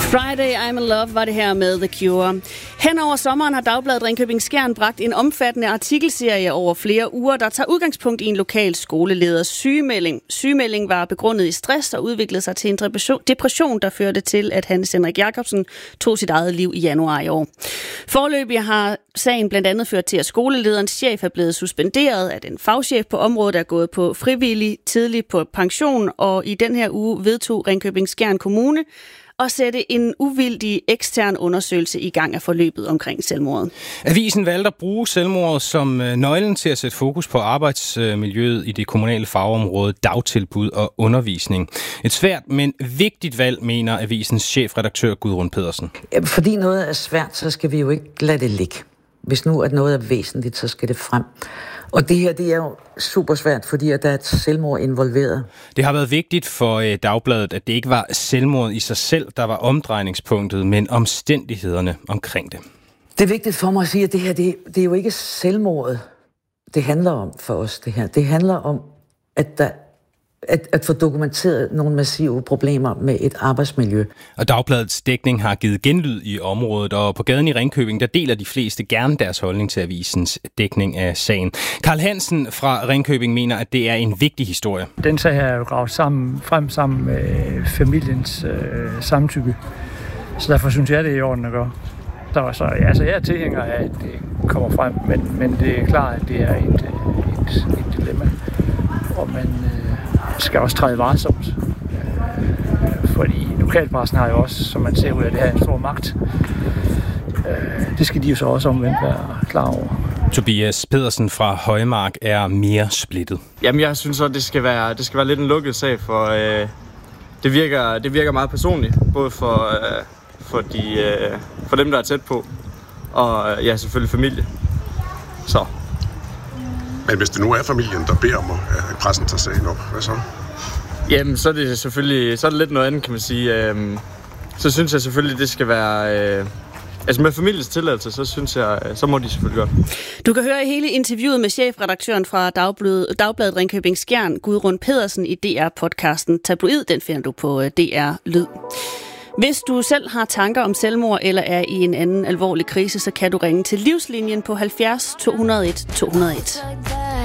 Friday I'm in Love var det her med The Cure. Hen over sommeren har Dagbladet Ringkøbing Skjern bragt en omfattende artikelserie over flere uger, der tager udgangspunkt i en lokal skoleleders sygemelding. Sygemeldingen var begrundet i stress og udviklede sig til en depression, der førte til, at Hans Henrik Jacobsen tog sit eget liv i januar i år. Foreløbig har sagen blandt andet ført til, at skolelederens chef er blevet suspenderet, at en fagchef på området er gået på frivillig tidlig på pension, og i den her uge vedtog Ringkøbing Skjern Kommune og sætte en uvildig ekstern undersøgelse i gang af forløbet omkring selvmordet. Avisen valgte at bruge selvmordet som nøglen til at sætte fokus på arbejdsmiljøet i det kommunale fagområde, dagtilbud og undervisning. Et svært, men vigtigt valg, mener avisens chefredaktør Gudrun Pedersen. Fordi noget er svært, så skal vi jo ikke lade det ligge. Hvis nu at noget er væsentligt, så skal det frem. Og det her, det er jo super svært, fordi at der er et selvmord involveret. Det har været vigtigt for Dagbladet, at det ikke var selvmord i sig selv, der var omdrejningspunktet, men omstændighederne omkring det. Det er vigtigt for mig at sige, at det her, det er jo ikke selvmordet, det handler om for os, det her. Det handler om, at få dokumenteret nogle massive problemer med et arbejdsmiljø. Og Dagbladets dækning har givet genlyd i området, og på gaden i Ringkøbing, der deler de fleste gerne deres holdning til avisens dækning af sagen. Karl Hansen fra Ringkøbing mener, at det er en vigtig historie. Den sag er jo gravet frem sammen med familiens samtykke, så derfor synes jeg, det er i orden at gøre. Jeg er tilhænger af, at det kommer frem, men det er klart, at det er et dilemma, og man skal også træde varsomt, fordi lokalpressen har jo også, som man ser ud af det her, en stor magt. Det skal de jo så også omvendt være klar over. Tobias Pedersen fra Højmark er mere splittet. Jamen, jeg synes så, det skal være lidt en lukket sag, for det virker meget personligt, både for dem, der er tæt på, og selvfølgelig familie. Så. Men hvis det nu er familien, der beder om, at pressen tager sagen op, hvad så? Jamen, så er det selvfølgelig lidt noget andet, kan man sige. Så synes jeg selvfølgelig, det skal være... med familiens tilladelse, så synes jeg, så må de selvfølgelig godt. Du kan høre hele interviewet med chefredaktøren fra Dagbladet Ringkøbing Skjern, Gudrun Pedersen, i DR-podcasten Tabloid. Den finder du på DR Lyd. Hvis du selv har tanker om selvmord eller er i en anden alvorlig krise, så kan du ringe til Livslinjen på 70 201 201.